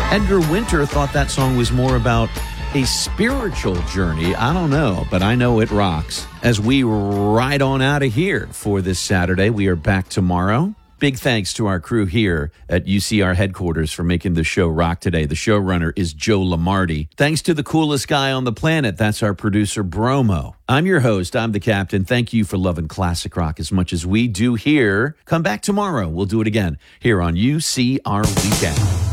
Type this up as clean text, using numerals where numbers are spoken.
Edgar Winter thought that song was more about a spiritual journey. I don't know, but I know it rocks. As we ride on out of here for this Saturday, we are back tomorrow. Big thanks to our crew here at UCR headquarters for making the show rock today. The showrunner is Joe Lamardi. Thanks to the coolest guy on the planet. That's our producer, Bromo. I'm your host. I'm the captain. Thank you for loving classic rock as much as we do here. Come back tomorrow. We'll do it again here on UCR Weekend.